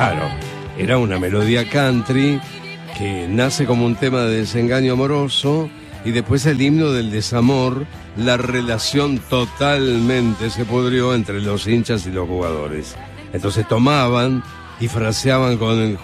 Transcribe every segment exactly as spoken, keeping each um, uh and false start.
Claro, era una melodía country que nace como un tema de desengaño amoroso y después el himno del desamor. La relación totalmente se pudrió entre los hinchas y los jugadores. Entonces tomaban y fraseaban con el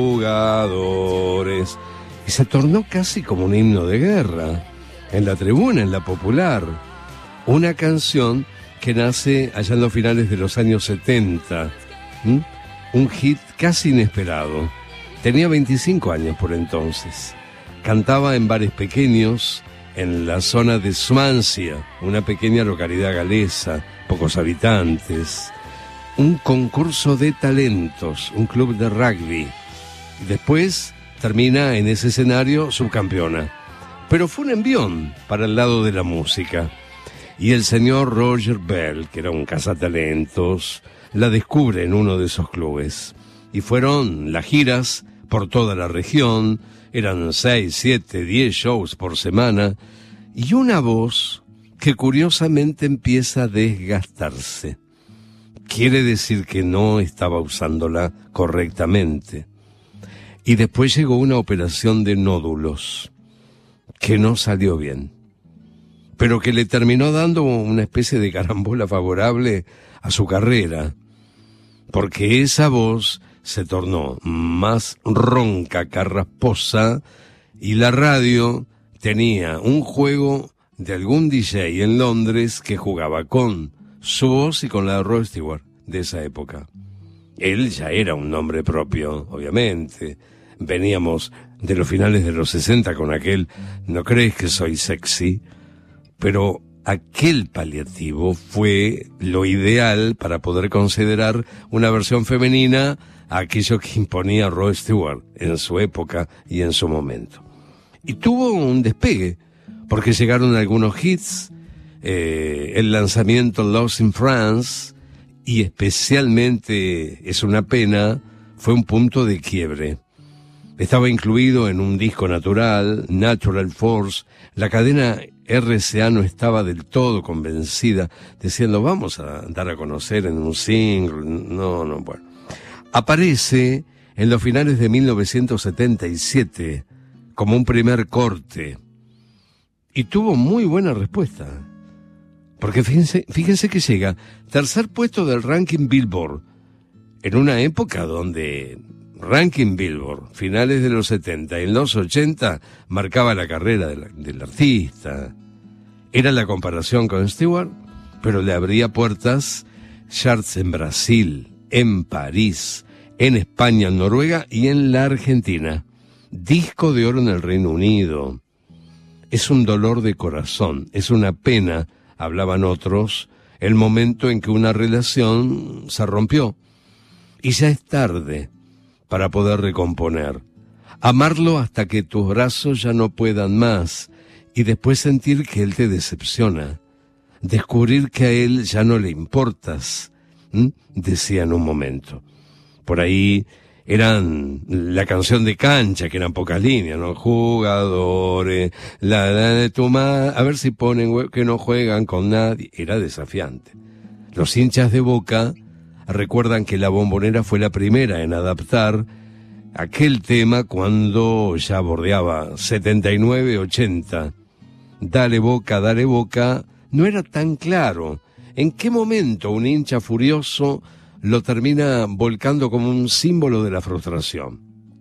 jugadores y se tornó casi como un himno de guerra en la tribuna, en la popular. Una canción que nace allá en los finales de los años setenta. ¿Mm? Un hit casi inesperado. Tenía veinticinco años por entonces. Cantaba en bares pequeños en la zona de Swansea, una pequeña localidad galesa, pocos habitantes. Un concurso de talentos, un club de rugby. Después termina en ese escenario subcampeona. Pero fue un envión para el lado de la música. Y el señor Roger Bell, que era un cazatalentos, la descubre en uno de esos clubes. Y fueron las giras por toda la región. Eran seis, siete, diez shows por semana. Y una voz que curiosamente empieza a desgastarse. Quiere decir que no estaba usándola correctamente. Y después llegó una operación de nódulos que no salió bien, pero que le terminó dando una especie de carambola favorable a su carrera, porque esa voz se tornó más ronca, carrasposa, y la radio tenía un juego de algún D J en Londres que jugaba con su voz y con la de Rod Stewart de esa época. Él ya era un nombre propio, obviamente. Veníamos de los finales de los sesenta con aquel "No crees que soy sexy", pero aquel paliativo fue lo ideal para poder considerar una versión femenina a aquello que imponía Rod Stewart en su época y en su momento. Y tuvo un despegue, porque llegaron algunos hits, eh, el lanzamiento Lost in France, y especialmente, es una pena, fue un punto de quiebre. Estaba incluido en un disco natural, Natural Force. La cadena R C A no estaba del todo convencida, diciendo vamos a dar a conocer en un single. No, no, bueno. Aparece en los finales de mil novecientos setenta y siete como un primer corte y tuvo muy buena respuesta. Porque fíjense, fíjense que llega tercer puesto del ranking Billboard en una época donde ranking Billboard, finales de los setenta y en los ochenta, marcaba la carrera del, del artista. Era la comparación con Stewart, pero le abría puertas charts en Brasil, en París, en España, en Noruega y en la Argentina. Disco de oro en el Reino Unido. Es un dolor de corazón, es una pena, hablaban otros, el momento en que una relación se rompió. Y ya es tarde para poder recomponer. Amarlo hasta que tus brazos ya no puedan más y después sentir que él te decepciona. Descubrir que a él ya no le importas, ¿Mm? decía en un momento. Por ahí eran la canción de cancha, que eran pocas líneas, ¿no? Jugadores, la, la de tu ma, a ver si ponen que no juegan con nadie. Era desafiante. Los hinchas de Boca recuerdan que La Bombonera fue la primera en adaptar aquel tema cuando ya bordeaba setenta y nueve, ochenta. Dale Boca, dale Boca, no era tan claro en qué momento un hincha furioso lo termina volcando como un símbolo de la frustración.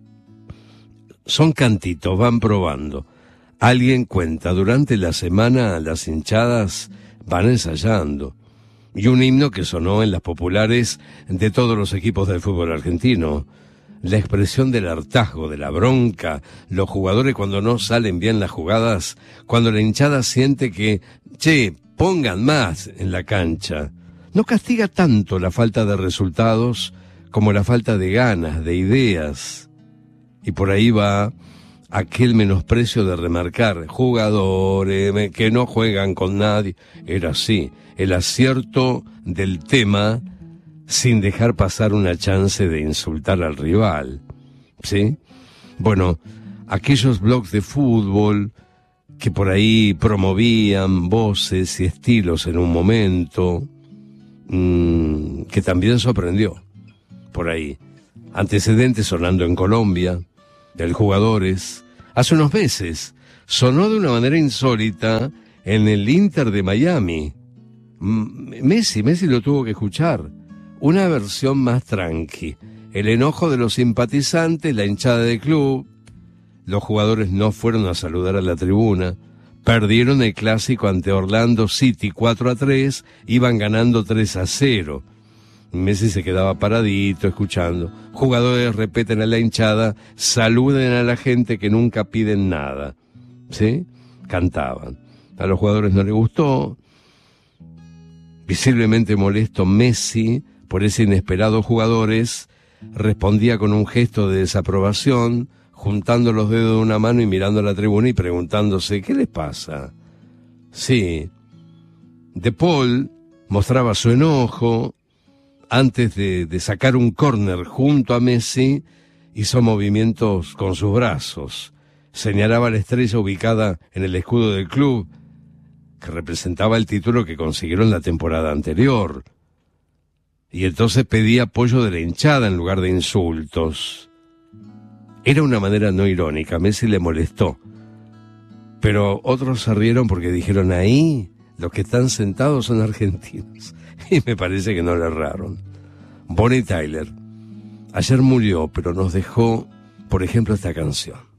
Son cantitos, van probando. Alguien cuenta, durante la semana las hinchadas van ensayando. Y un himno que sonó en las populares de todos los equipos del fútbol argentino. La expresión del hartazgo, de la bronca, los jugadores cuando no salen bien las jugadas, cuando la hinchada siente que, che, pongan más en la cancha. No castiga tanto la falta de resultados como la falta de ganas, de ideas. Y por ahí va aquel menosprecio de remarcar jugadores que no juegan con nadie. Era así, el acierto del tema sin dejar pasar una chance de insultar al rival, ¿sí? Bueno, aquellos blogs de fútbol que por ahí promovían voces y estilos en un momento, mmm, que también sorprendió por ahí. Antecedentes sonando en Colombia, del Jugadores. Hace unos meses sonó de una manera insólita en el Inter de Miami. Messi, Messi lo tuvo que escuchar. Una versión más tranqui. El enojo de los simpatizantes, la hinchada del club. Los jugadores no fueron a saludar a la tribuna. Perdieron el clásico ante Orlando City cuatro a tres. Iban ganando tres a cero. Messi se quedaba paradito, escuchando. Jugadores repiten a la hinchada, saluden a la gente que nunca piden nada. ¿Sí? Cantaban. A los jugadores no les gustó. Visiblemente molesto, Messi, por ese inesperado Jugadores, respondía con un gesto de desaprobación, juntando los dedos de una mano y mirando a la tribuna y preguntándose, ¿qué les pasa? Sí. De Paul mostraba su enojo. Antes de, de sacar un córner junto a Messi, hizo movimientos con sus brazos. Señalaba la estrella ubicada en el escudo del club, que representaba el título que consiguieron la temporada anterior. Y entonces pedía apoyo de la hinchada en lugar de insultos. Era una manera no irónica, a Messi le molestó. Pero otros se rieron porque dijeron, ahí los que están sentados son argentinos. Y me parece que no le erraron. Bonnie Tyler, ayer murió, pero nos dejó, por ejemplo, esta canción.